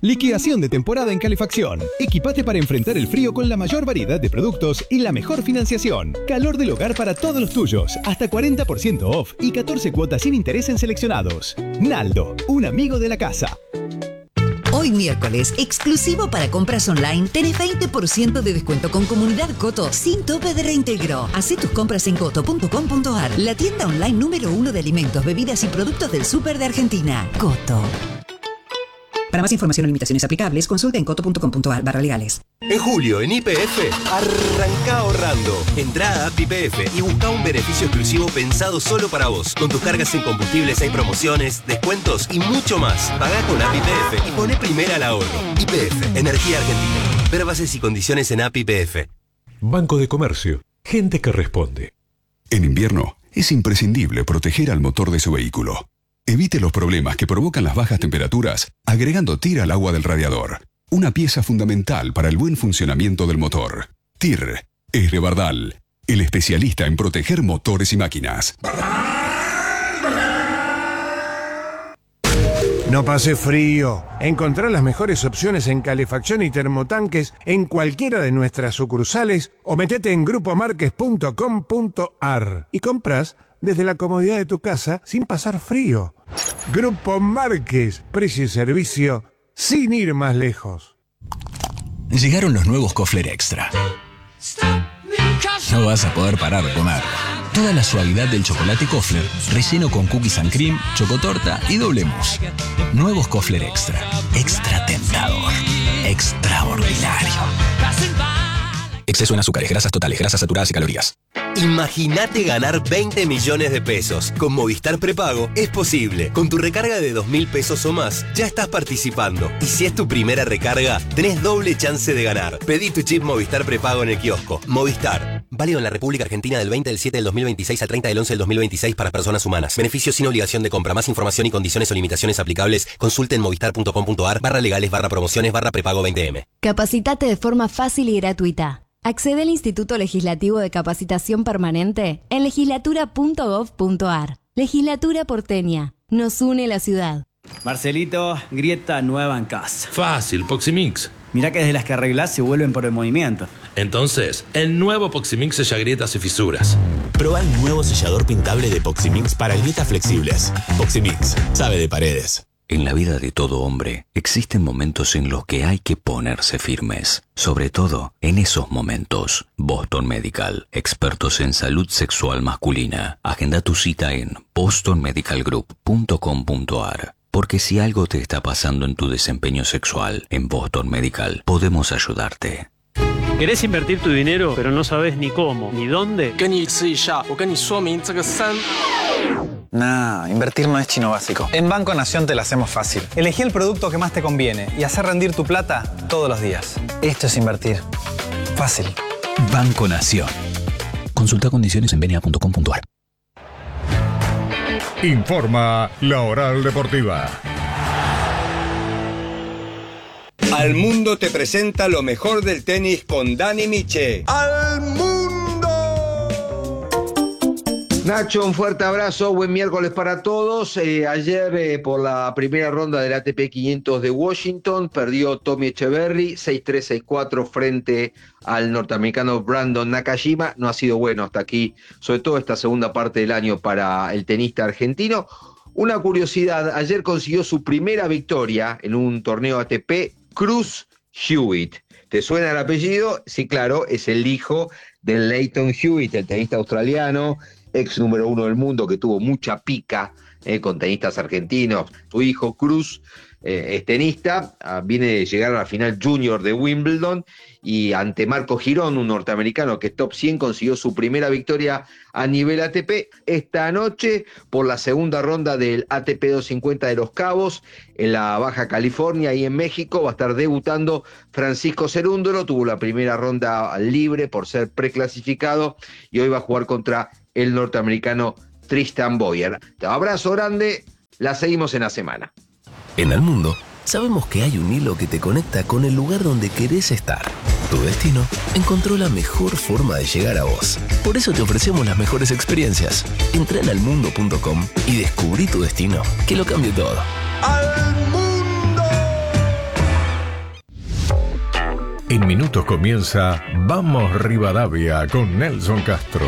Liquidación de temporada en calefacción. Equipate para enfrentar el frío con la mayor variedad de productos y la mejor financiación. Calor del hogar para todos los tuyos. Hasta 40% off y 14 cuotas sin interés en seleccionados. Naldo, un amigo de la casa. Hoy miércoles, exclusivo para compras online, tenés 20% de descuento con Comunidad Coto sin tope de reintegro. Hacé tus compras en coto.com.ar, la tienda online número 1 de alimentos, bebidas y productos del súper de Argentina. Coto. Para más información o limitaciones aplicables, consulta en coto.com.ar/legales. En julio, en YPF, arranca ahorrando. Entrá a App YPF y busca un beneficio exclusivo pensado solo para vos. Con tus cargas en combustibles hay promociones, descuentos y mucho más. Pagá con App YPF y poné primera al ahorro. YPF, Energía Argentina. Ver bases y condiciones en App YPF. Banco de Comercio. Gente que responde. En invierno, es imprescindible proteger al motor de su vehículo. Evite los problemas que provocan las bajas temperaturas agregando TIR al agua del radiador. Una pieza fundamental para el buen funcionamiento del motor. TIR es Rebardal, el especialista en proteger motores y máquinas. No pase frío. Encontrá las mejores opciones en calefacción y termotanques en cualquiera de nuestras sucursales o metete en grupomarques.com.ar y compras desde la comodidad de tu casa sin pasar frío. Grupo Márquez, precio y servicio sin ir más lejos. Llegaron los nuevos Kofler Extra. No vas a poder parar de comer. Toda la suavidad del chocolate Kofler, relleno con cookies and cream, chocotorta y doble mousse. Nuevos Kofler Extra. Extra tentador. Extraordinario. Exceso en azúcares, grasas totales, grasas saturadas y calorías. Imagínate ganar 20 millones de pesos. Con Movistar Prepago es posible. Con tu recarga de 2.000 pesos o más, ya estás participando. Y si es tu primera recarga, tenés doble chance de ganar. Pedí tu chip Movistar Prepago en el kiosco. Movistar. Válido en la República Argentina del 20 del 7 del 2026 al 30 del 11 del 2026 para personas humanas. Beneficios sin obligación de compra. Más información y condiciones o limitaciones aplicables. Consulte en movistar.com.ar/legales/promociones/prepago 20M. Capacitate de forma fácil y gratuita. Accede al Instituto Legislativo de Capacitación Permanente en legislatura.gov.ar. Legislatura porteña. Nos une la ciudad. Marcelito, grieta nueva en casa. Fácil, Poximix. Mirá que desde las que arreglás se vuelven por el movimiento. Entonces, el nuevo Poximix sella grietas y fisuras. Probá el nuevo sellador pintable de Poximix para grietas flexibles. Poximix, sabe de paredes. En la vida de todo hombre existen momentos en los que hay que ponerse firmes, sobre todo en esos momentos. Boston Medical, expertos en salud sexual masculina. Agenda tu cita en bostonmedicalgroup.com.ar. Porque si algo te está pasando en tu desempeño sexual, en Boston Medical podemos ayudarte. ¿Querés invertir tu dinero, pero no sabes ni cómo, ni dónde? Nah, invertir no es chino básico. En Banco Nación te lo hacemos fácil. Elegí el producto que más te conviene y hacer rendir tu plata todos los días. Esto es invertir. Fácil. Banco Nación. Consulta condiciones en bna.com.ar. Informa La Oral Deportiva. Al Mundo te presenta lo mejor del tenis con Dani Miche. ¡Al mundo! Nacho, un fuerte abrazo, buen miércoles para todos. Ayer por la primera ronda del ATP 500 de Washington perdió Tommy Echeverry 6-3, 6-4 frente al norteamericano Brandon Nakajima. No ha sido bueno hasta aquí, sobre todo esta segunda parte del año para el tenista argentino. Una curiosidad, ayer consiguió su primera victoria en un torneo ATP, Cruz Hewitt. ¿Te suena el apellido? Sí, claro, es el hijo de Lleyton Hewitt, el tenista australiano, ex número 1 del mundo, que tuvo mucha pica con tenistas argentinos. Su hijo Cruz es tenista, viene de llegar a la final junior de Wimbledon y ante Marco Girón, un norteamericano que es top 100, consiguió su primera victoria a nivel ATP. Esta noche, por la segunda ronda del ATP 250 de Los Cabos, en la Baja California y en México, va a estar debutando Francisco Cerúndolo. Tuvo la primera ronda libre por ser preclasificado y hoy va a jugar contra el norteamericano Tristan Boyer. Te abrazo grande, la seguimos en la semana. En Al Mundo, sabemos que hay un hilo que te conecta con el lugar donde querés estar. Tu destino encontró la mejor forma de llegar a vos. Por eso te ofrecemos las mejores experiencias. Entra en almundo.com y descubrí tu destino, que lo cambie todo. ¡Al mundo! En minutos comienza Vamos Rivadavia con Nelson Castro.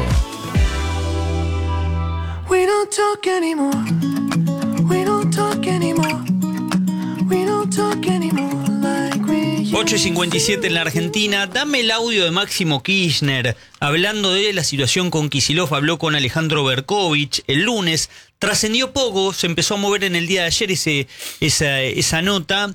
We don't talk anymore. We don't talk anymore. We don't talk anymore like we used to. 8:57 en la Argentina. Dame el audio de Máximo Kirchner hablando de la situación con Kicillof. Habló con Alejandro Berkovich el lunes. Trascendió poco, se empezó a mover en el día de ayer esa nota.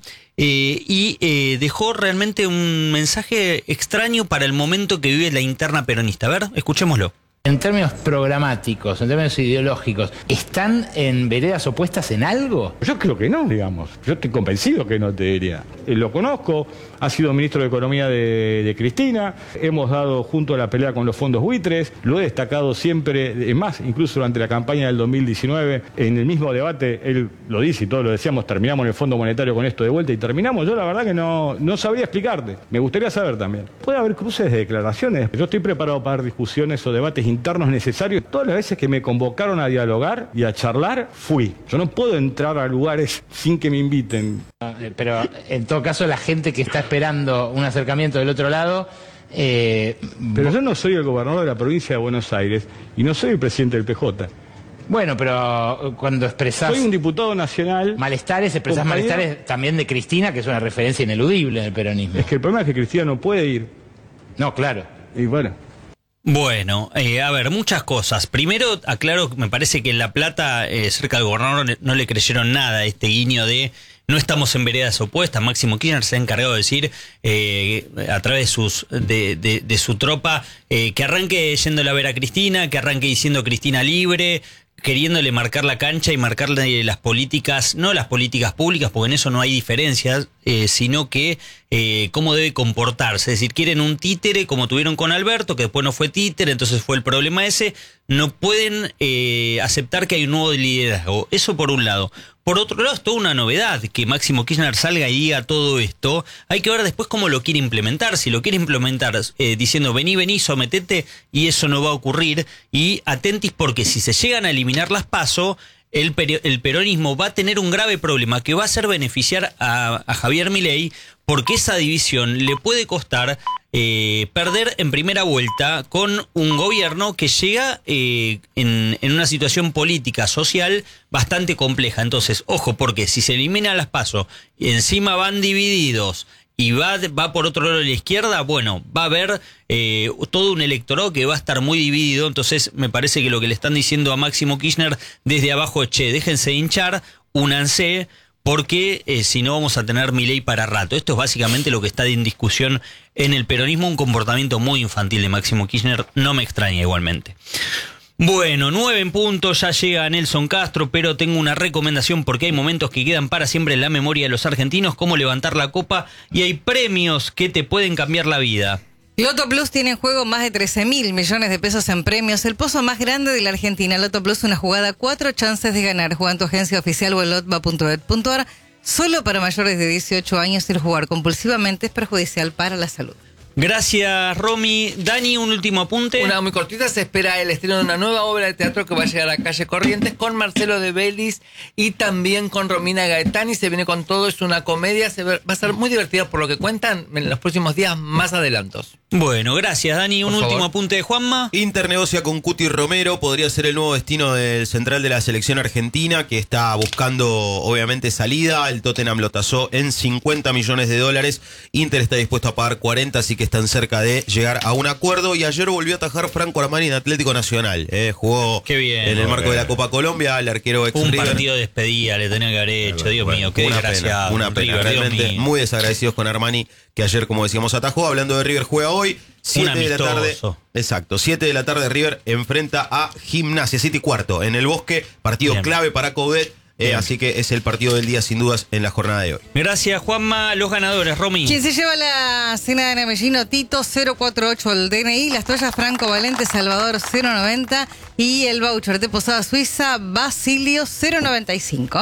Dejó realmente un mensaje extraño para el momento que vive la interna peronista. A ver, escuchémoslo. En términos programáticos, en términos ideológicos, ¿están en veredas opuestas en algo? Yo creo que no, digamos. Yo estoy convencido que no, te diría. Lo conozco, ha sido ministro de Economía de Cristina, hemos dado junto a la pelea con los fondos buitres, lo he destacado siempre, es más, incluso durante la campaña del 2019, en el mismo debate, él lo dice y todos lo decíamos, terminamos en el Fondo Monetario con esto de vuelta y terminamos. Yo la verdad que no sabría explicarte, me gustaría saber también. Puede haber cruces de declaraciones, yo estoy preparado para dar discusiones o debates internos necesarios. Todas las veces que me convocaron a dialogar y a charlar, fui. Yo no puedo entrar a lugares sin que me inviten. Pero en todo caso la gente que está esperando un acercamiento del otro lado... Pero yo no soy el gobernador de la provincia de Buenos Aires y no soy el presidente del PJ. Bueno, pero cuando expresás... Soy un diputado nacional... Malestares, expresás malestares también de Cristina, que es una referencia ineludible en el peronismo. Es que el problema es que Cristina no puede ir. No, claro. Y bueno... Bueno, a ver, muchas cosas. Primero, aclaro, me parece que en La Plata, cerca del gobernador, no le creyeron nada a este guiño de no estamos en veredas opuestas. Máximo Kirchner se ha encargado de decir, a través de su tropa, que arranque yéndole a ver a Cristina, que arranque diciendo Cristina libre, queriéndole marcar la cancha y marcarle las políticas, no las políticas públicas, porque en eso no hay diferencias, sino que cómo debe comportarse. Es decir, quieren un títere como tuvieron con Alberto, que después no fue títere, entonces fue el problema ese. No pueden aceptar que hay un nuevo liderazgo. Eso por un lado. Por otro lado, es toda una novedad que Máximo Kirchner salga y diga todo esto. Hay que ver después cómo lo quiere implementar. Si lo quiere implementar diciendo vení, sometete, y eso no va a ocurrir. Y atentis, porque si se llegan a eliminar las PASO, el peronismo va a tener un grave problema que va a hacer beneficiar a Javier Milei, porque esa división le puede costar perder en primera vuelta con un gobierno que llega en una situación política, social bastante compleja. Entonces, ojo, porque si se eliminan las PASO y encima van divididos y va por otro lado de la izquierda, bueno, va a haber todo un electorado que va a estar muy dividido. Entonces me parece que lo que le están diciendo a Máximo Kirchner desde abajo es, déjense hinchar, únanse, porque si no vamos a tener Milei para rato. Esto es básicamente lo que está en discusión en el peronismo, un comportamiento muy infantil de Máximo Kirchner, no me extraña igualmente. Bueno, 9 en punto, ya llega Nelson Castro, pero tengo una recomendación porque hay momentos que quedan para siempre en la memoria de los argentinos, como levantar la copa, y hay premios que te pueden cambiar la vida. Loto Plus tiene en juego más de 13.000 millones de pesos en premios, el pozo más grande de la Argentina. Loto Plus, una jugada, 4 chances de ganar. Juega en tu agencia oficial o en lotba.bet.ar. Solo para mayores de 18 años, el jugar compulsivamente es perjudicial para la salud. Gracias, Romy. Dani, un último apunte. Una muy cortita. Se espera el estreno de una nueva obra de teatro que va a llegar a Calle Corrientes con Marcelo de Bellis y también con Romina Gaetani. Se viene con todo, es una comedia, va a ser muy divertida por lo que cuentan. En los próximos días más adelantos. Bueno, gracias, Dani. Un último apunte de Juanma. Inter negocia con Cuti Romero, podría ser el nuevo destino del central de la selección argentina, que está buscando obviamente salida. El Tottenham lo tasó en $50 millones. Inter está dispuesto a pagar 40, así que están cerca de llegar a un acuerdo. Y ayer volvió a atajar Franco Armani en Atlético Nacional. Jugó en el marco de la Copa Colombia, el arquero ex Un River. partido de despedida le tenía que haber hecho, Dios mío, qué desgraciado. Una pena, River, realmente muy desagradecidos con Armani, que ayer, como decíamos, atajó. Hablando de River, juega hoy 7 de la tarde. Exacto, 7 de la tarde River enfrenta a Gimnasia, 7:15 en el Bosque, partido clave para Coudet. Así que es el partido del día sin dudas en la jornada de hoy. Gracias, Juanma. Los ganadores, Romy. Quien se lleva la cena de Nemellino, Tito 048 el DNI, las toallas Franco Valente Salvador 090 y el voucher de Posada Suiza Basilio 095.